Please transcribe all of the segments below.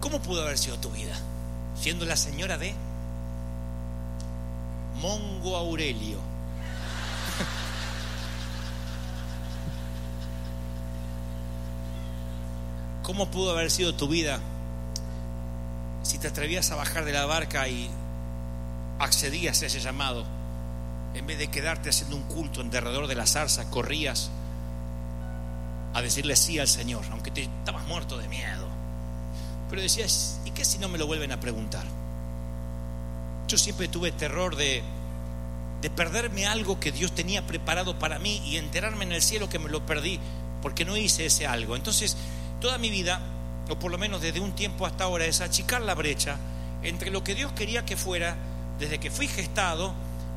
¿Cómo pudo haber sido tu vida? Siendo la señora de Mongo Aurelio. ¿Cómo pudo haber sido tu vida si te atrevías a bajar de la barca y accedías a ese llamado? En vez de quedarte haciendo un culto en derredor de la zarza, corrías a decirle sí al Señor, aunque te estabas muerto de miedo. Pero decías, ¿y qué si no me lo vuelven a preguntar? Yo siempre tuve terror de perderme algo que Dios tenía preparado para mí y enterarme en el cielo que me lo perdí porque no hice ese algo. Entonces, toda mi vida, o por lo menos desde un tiempo hasta ahora, es achicar la brecha entre lo que Dios quería que fuera desde que fui gestado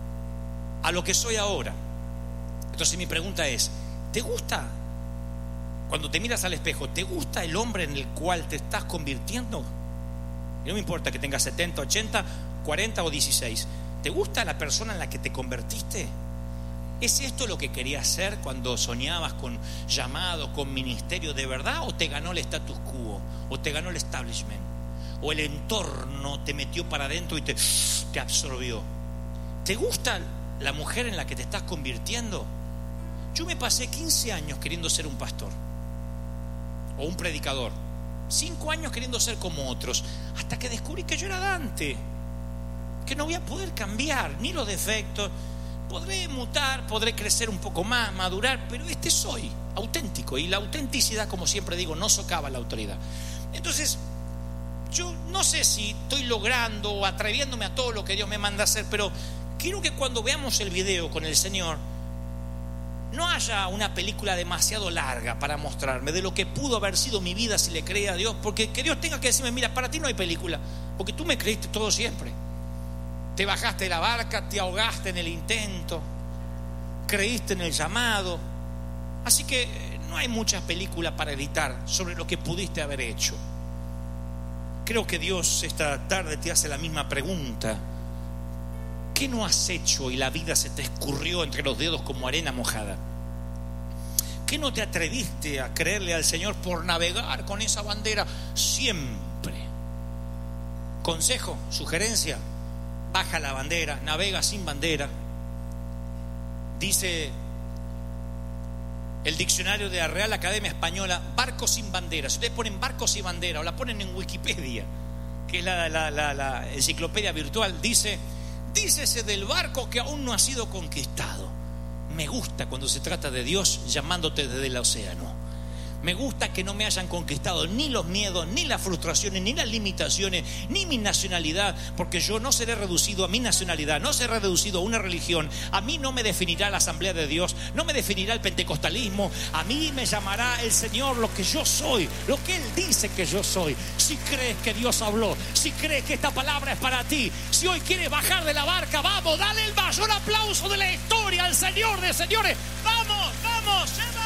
a lo que soy ahora. Entonces mi pregunta es, ¿te gusta? Cuando te miras al espejo, ¿te gusta el hombre en el cual te estás convirtiendo? Y no me importa que tengas 70, 80, 40 o 16. ¿Te gusta la persona en la que te convertiste? ¿Es esto lo que querías ser cuando soñabas con llamado, con ministerio de verdad? ¿O te ganó el status quo? ¿O te ganó el establishment? ¿O el entorno te metió para adentro y te absorbió? ¿Te gusta la mujer en la que te estás convirtiendo? Yo me pasé 15 años queriendo ser un pastor o un predicador, 5 años queriendo ser como otros, hasta que descubrí que yo era Dante, que no voy a poder cambiar ni los defectos. Podré mutar, podré crecer un poco más, madurar, pero soy auténtico, y la autenticidad, como siempre digo, no socava la autoridad. Entonces, yo no sé si estoy logrando o atreviéndome a todo lo que Dios me manda a hacer, pero quiero que cuando veamos el video con el Señor no haya una película demasiado larga para mostrarme de lo que pudo haber sido mi vida si le creía a Dios, porque que Dios tenga que decirme, mira, para ti no hay película, porque tú me creíste todo siempre. Te bajaste de la barca, te ahogaste en el intento, creíste en el llamado. Así que no hay muchas películas para editar sobre lo que pudiste haber hecho. Creo que Dios esta tarde te hace la misma pregunta. ¿Qué no has hecho y la vida se te escurrió entre los dedos como arena mojada? ¿Qué no te atreviste a creerle al Señor por navegar con esa bandera siempre? Consejo, sugerencia: baja la bandera, navega sin bandera. Dice el diccionario de la Real Academia Española, barco sin bandera. Si ustedes ponen barco sin bandera o la ponen en Wikipedia, que es la enciclopedia virtual, dícese del barco que aún no ha sido conquistado. Me gusta cuando se trata de Dios llamándote desde el océano. Me gusta que no me hayan conquistado ni los miedos, ni las frustraciones, ni las limitaciones, ni mi nacionalidad, porque yo no seré reducido a mi nacionalidad, no seré reducido a una religión. A mí no me definirá la Asamblea de Dios, no me definirá el pentecostalismo. A mí me llamará el Señor lo que yo soy, lo que Él dice que yo soy. Si crees que Dios habló, si crees que esta palabra es para ti, si hoy quieres bajar de la barca, vamos, dale el mayor aplauso de la historia al Señor de señores. Vamos, vamos,